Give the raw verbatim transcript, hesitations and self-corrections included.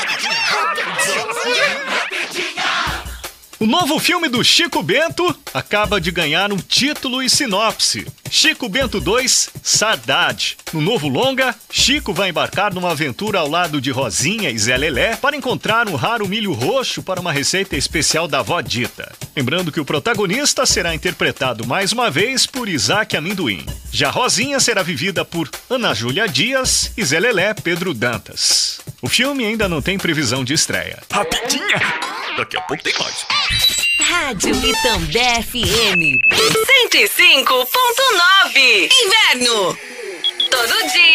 O novo filme do Chico Bento acaba de ganhar um título e sinopse. Chico Bento dois, Saudade. No novo longa, Chico vai embarcar numa aventura ao lado de Rosinha e Zé Lelé para encontrar um raro milho roxo para uma receita especial da avó Dita. Lembrando que o protagonista será interpretado mais uma vez por Isaac Amendoim. Já Rosinha será vivida por Ana Júlia Dias e Zé Lelé Pedro Dantas. O filme ainda não tem previsão de estreia. Rapidinha! Daqui a pouco tem mais. Rádio Itambé F M cento e cinco ponto nove. Inverno. Todo dia.